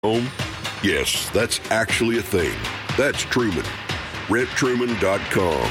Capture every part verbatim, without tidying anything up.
Home? Yes, that's actually a thing. That's Truman. rent truman dot com.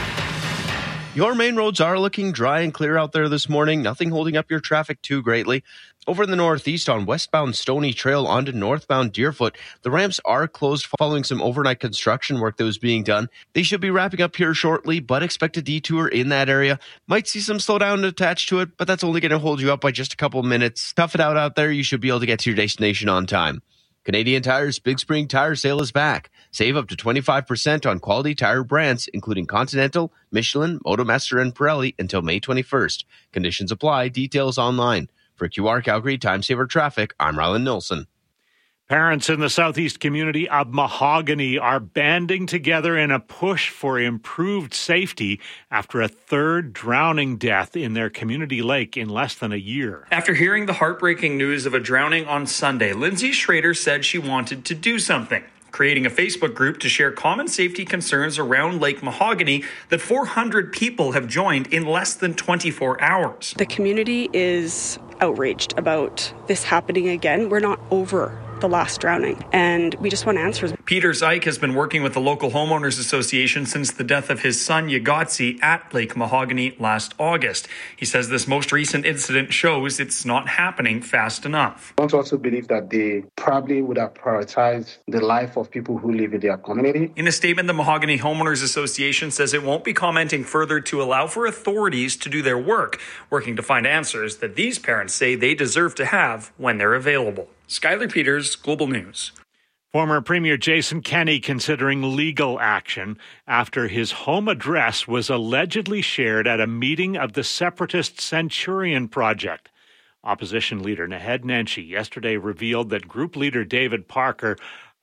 Your main roads are looking dry and clear out there this morning. Nothing holding up your traffic too greatly. Over in the northeast on westbound Stony Trail onto northbound Deerfoot, the ramps are closed following some overnight construction work that was being done. They should be wrapping up here shortly, but expect a detour in that area. Might see some slowdown attached to it, but that's only going to hold you up by just a couple minutes. Tough it out out there. You should be able to get to your destination on time. Canadian Tire's Big Spring Tire Sale is back. Save up to twenty-five percent on quality tire brands, including Continental, Michelin, Motomaster, and Pirelli until May twenty-first. Conditions apply. Details online. For Q R Calgary Time Saver Traffic, I'm Rylan Nilsson. Parents in the southeast community of Mahogany are banding together in a push for improved safety after a third drowning death in their community lake in less than a year. After hearing the heartbreaking news of a drowning on Sunday, Lindsay Schrader said she wanted to do something, creating a Facebook group to share common safety concerns around Lake Mahogany that four hundred people have joined in less than twenty-four hours. The community is outraged about this happening again. We're not over the last drowning, and we just want answers. Peter Zyke has been working with the local homeowners association since the death of his son Yagotsi at Lake Mahogany last August. He says this most recent incident shows it's not happening fast enough. I also believe that they probably would have prioritized the life of people who live in their community. In a statement, the Mahogany Homeowners Association says it won't be commenting further to allow for authorities to do their work, working to find answers that these parents say they deserve to have when they're available. Skylar Peters, Global News. Former Premier Jason Kenney considering legal action after his home address was allegedly shared at a meeting of the separatist Centurion Project. Opposition leader Naheed Nenshi yesterday revealed that group leader David Parker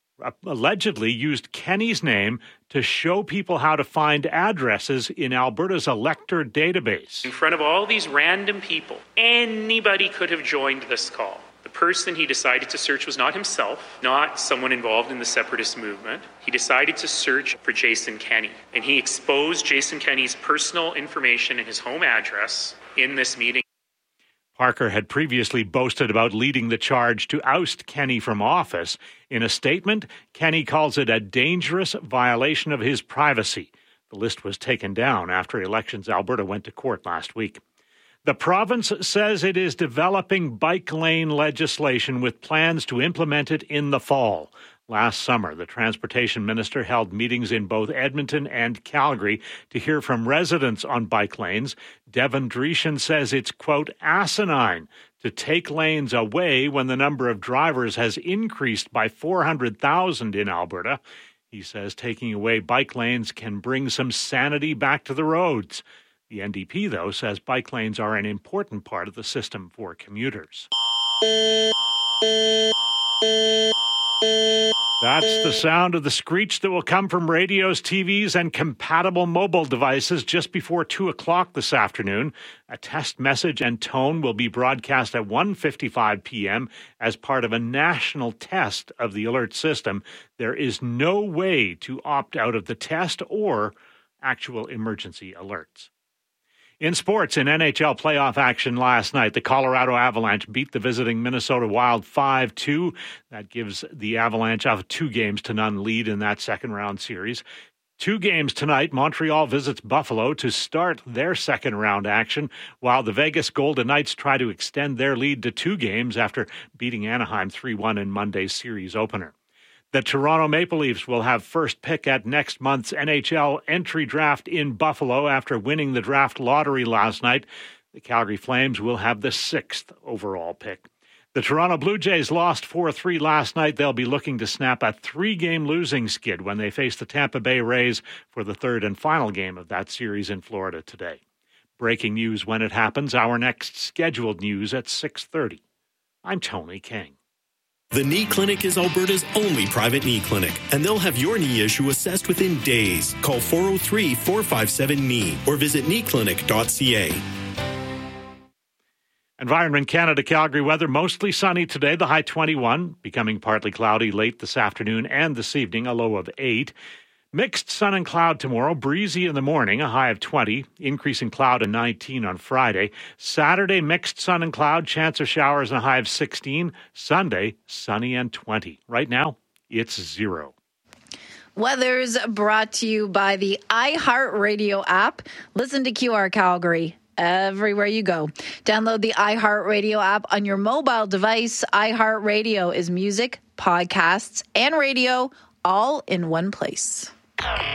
allegedly used Kenney's name to show people how to find addresses in Alberta's elector database. In front of all these random people, anybody could have joined this call. The person he decided to search was not himself, not someone involved in the separatist movement. He decided to search for Jason Kenney, and he exposed Jason Kenney's personal information and his home address in this meeting. Parker had previously boasted about leading the charge to oust Kenney from office. In a statement, Kenney calls it a dangerous violation of his privacy. The list was taken down after Elections Alberta went to court last week. The province says it is developing bike lane legislation with plans to implement it in the fall. Last summer, the transportation minister held meetings in both Edmonton and Calgary to hear from residents on bike lanes. Devon Dreeshen says it's, quote, asinine to take lanes away when the number of drivers has increased by four hundred thousand in Alberta. He says taking away bike lanes can bring some sanity back to the roads. The N D P, though, says bike lanes are an important part of the system for commuters. That's the sound of the screech that will come from radios, T Vs, and compatible mobile devices just before two o'clock this afternoon. A test message and tone will be broadcast at one fifty-five p.m. as part of a national test of the alert system. There is no way to opt out of the test or actual emergency alerts. In sports, in N H L playoff action last night, the Colorado Avalanche beat the visiting Minnesota Wild five two. That gives the Avalanche a two games to none lead in that second round series. Two games tonight, Montreal visits Buffalo to start their second round action, while the Vegas Golden Knights try to extend their lead to two games after beating Anaheim three one in Monday's series opener. The Toronto Maple Leafs will have first pick at next month's N H L entry draft in Buffalo after winning the draft lottery last night. The Calgary Flames will have the sixth overall pick. The Toronto Blue Jays lost four three last night. They'll be looking to snap a three-game losing skid when they face the Tampa Bay Rays for the third and final game of that series in Florida today. Breaking news when it happens. Our next scheduled news at six thirty. I'm Tony King. The Knee Clinic is Alberta's only private knee clinic, and they'll have your knee issue assessed within days. Call four oh three, four five seven, K N E E or visit knee clinic dot c a. Environment Canada Calgary weather mostly sunny today, the high twenty-one, becoming partly cloudy late this afternoon and this evening, a low of eight. Mixed sun and cloud tomorrow, breezy in the morning, a high of twenty, increasing cloud of nineteen on Friday. Saturday, mixed sun and cloud, chance of showers and a high of sixteen. Sunday, sunny and twenty. Right now, it's zero. Weather's brought to you by the iHeartRadio app. Listen to Q R Calgary everywhere you go. Download the iHeartRadio app on your mobile device. iHeartRadio is music, podcasts, and radio all in one place.